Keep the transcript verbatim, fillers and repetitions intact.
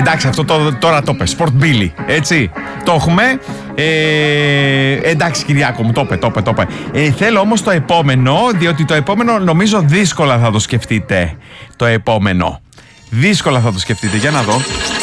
Εντάξει, αυτό το, τώρα το πες. Sport Billy, έτσι. Το έχουμε. Ε, εντάξει, Κυριάκο μου, το είπε, το είπε, το είπε. Ε, θέλω όμως το επόμενο, διότι το επόμενο νομίζω δύσκολα θα το σκεφτείτε. Το επόμενο. Δύσκολα θα το σκεφτείτε. Για να δω.